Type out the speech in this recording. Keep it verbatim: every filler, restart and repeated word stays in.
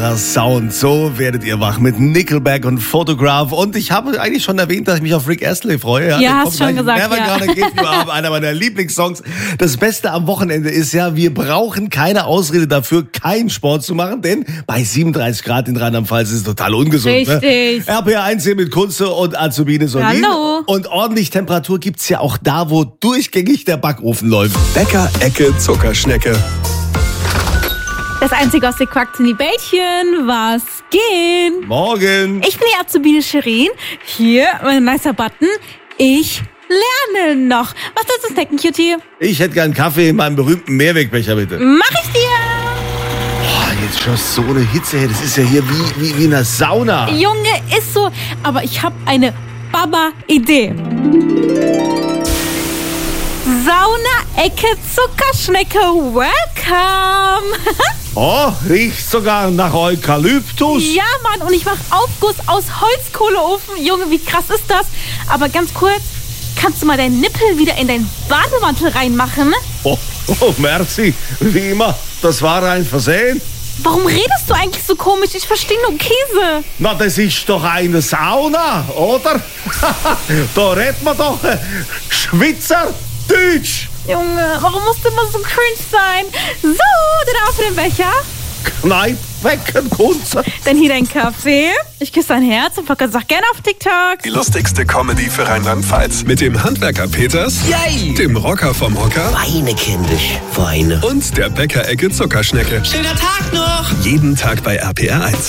Sound, so werdet ihr wach mit Nickelback und Photograph. Und ich habe eigentlich schon erwähnt, dass ich mich auf Rick Astley freue. Ja, hast schon gesagt, Never ja. Gonna Give You Up, einer meiner Lieblingssongs. Das Beste am Wochenende ist ja, wir brauchen keine Ausrede dafür, keinen Sport zu machen, denn bei siebenunddreißig Grad in Rheinland-Pfalz ist es total ungesund. Richtig. Ne? R P R eins hier mit Kunze und Azubine Solin. Hallo. Und ordentlich Temperatur gibt's ja auch da, wo durchgängig der Backofen läuft. Bäcker Ecke Zuckerschnecke. Das einzige aus der Quackzini Bällchen, was gehen? Morgen. Ich bin die Azubine Shirin. Hier, mein nicer Button. Ich lerne noch. Was willst du snacken, Cutie? Ich hätte gern Kaffee in meinem berühmten Mehrwegbecher, bitte. Mach ich dir. Boah, jetzt schon so eine Hitze. Das ist ja hier wie, wie, wie in einer Sauna. Junge, ist so. Aber ich habe eine Baba-Idee. Sauna-Ecke Zuckerschnecke, welcome! Oh, riecht sogar nach Eukalyptus. Ja, Mann, und ich mache Aufguss aus Holzkohleofen. Junge, wie krass ist das? Aber ganz kurz, kannst du mal deinen Nippel wieder in deinen Bademantel reinmachen? Oh, oh, merci. Wie immer, das war ein Versehen. Warum redest du eigentlich so komisch? Ich verstehe nur Käse. Na, das ist doch eine Sauna, oder? Da redet man doch äh, Schweizerdeutsch. Junge, warum musst du immer so cringe sein? So, dann auf den Becher. Kneip, wecken, Kunze. Dann hier dein Kaffee. Ich küsse dein Herz und folge sag gerne auf TikTok. Die lustigste Comedy für Rheinland-Pfalz. Mit dem Handwerker Peters, Yay! dem Rocker vom Hocker Weine, kindisch, Weine. und der Bäcker Ecke Zuckerschnecke. Schöner Tag noch! Jeden Tag bei R P R eins.